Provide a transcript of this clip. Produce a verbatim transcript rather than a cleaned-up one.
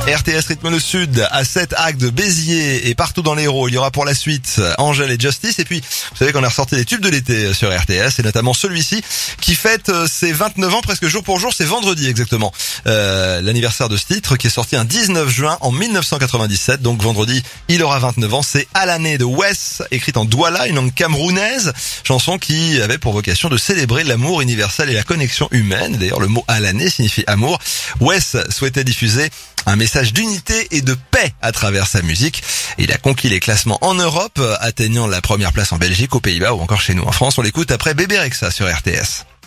R T S rythme le sud à sept Agde, Béziers et partout dans l'Hérault. Il y aura pour la suite Angèle et Justice. Et puis, vous savez qu'on a ressorti les tubes de l'été sur R T S et notamment celui-ci qui fête ses vingt-neuf ans presque jour pour jour. C'est vendredi exactement. Euh, l'anniversaire de ce titre qui est sorti un dix-neuf juin en mille neuf cent quatre-vingt-dix-sept. Donc vendredi, il aura vingt-neuf ans. C'est À l'année de Wes, écrite en Douala, une langue camerounaise. Chanson qui avait pour vocation de célébrer l'amour universel et la connexion humaine. D'ailleurs, le mot à l'année signifie amour. Wes souhaitait diffuser un message d'unité et de paix à travers sa musique. Il a conquis les classements en Europe, atteignant la première place en Belgique, aux Pays-Bas ou encore chez nous en France. On l'écoute après Bébé Rexha sur R T S.